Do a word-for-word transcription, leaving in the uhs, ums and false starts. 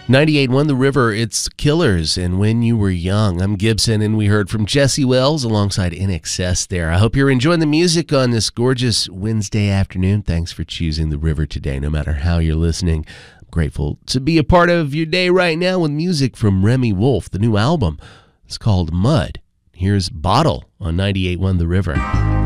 ninety-eight point one The River, it's Killers and When You Were Young. I'm Gibson, and we heard from Jesse Wells alongside I N X S there. I hope you're enjoying the music on this gorgeous Wednesday afternoon. Thanks for choosing The River today, no matter how you're listening. I'm grateful to be a part of your day right now with music from Remy Wolf. The new album is called Mud. Here's Bottle on ninety-eight point one The River.